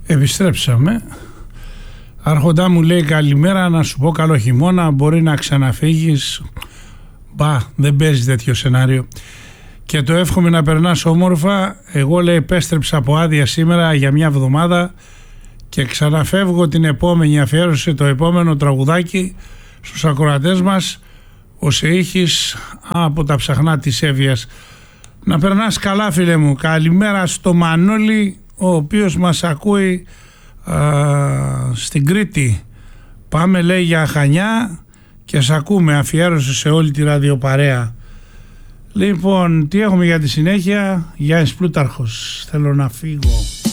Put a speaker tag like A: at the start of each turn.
A: Επιστρέψαμε. Άρχοντά μου λέει καλημέρα, να σου πω καλό χειμώνα, μπορεί να ξαναφύγεις. Μπα, δεν παίζει τέτοιο σενάριο. Και το εύχομαι να περνάς όμορφα. Εγώ λέει επέστρεψα από άδεια σήμερα για μια εβδομάδα και ξαναφεύγω την επόμενη αφιέρωση, το επόμενο τραγουδάκι στους ακροατές μας, ο Σεΐχης από τα ψαχνά της Εύβοιας. Να περνάς καλά φίλε μου. Καλημέρα στο Μανώλη, ο οποίος μας ακούει στην Κρήτη. Πάμε λέει για Χανιά και σ' ακούμε, αφιέρωση σε όλη τη ραδιοπαρέα. Λοιπόν, τι έχουμε για τη συνέχεια? Γιάννης Πλούταρχος, θέλω να φύγω.